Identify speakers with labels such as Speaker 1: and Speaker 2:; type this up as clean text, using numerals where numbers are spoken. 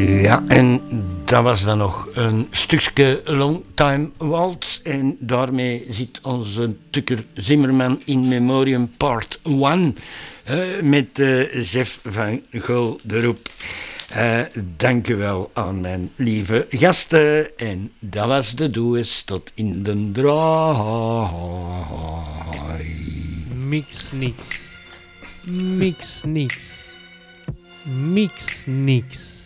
Speaker 1: Ja, en dat was dan nog een stukje Long Time Waltz. En daarmee zit onze Tukker Zimmerman in Memoriam Part 1 met Jeff van Golderoep. Dank u wel aan mijn lieve gasten. En dat was de doos tot in de draai.
Speaker 2: Mix niks. Mix niks. Mix niks.